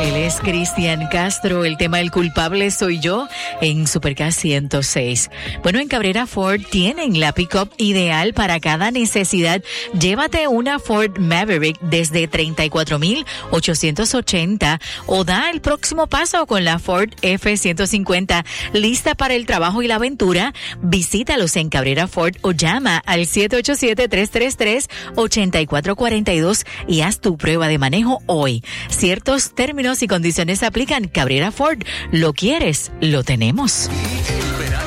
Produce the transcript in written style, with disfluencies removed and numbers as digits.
Él es Cristian Castro. El tema El culpable soy yo en Supercast 106. Bueno, en Cabrera Ford tienen la pick-up ideal para cada necesidad. Llévate una Ford Maverick desde $34,880 o da el próximo paso con la Ford F-150 lista para el trabajo y la aventura. Visítalos en Cabrera Ford o llama al 787-333-8442 y haz tu prueba de manejo hoy. Ciertos términos y condiciones aplican. Cabrera Ford, lo quieres, lo tenemos.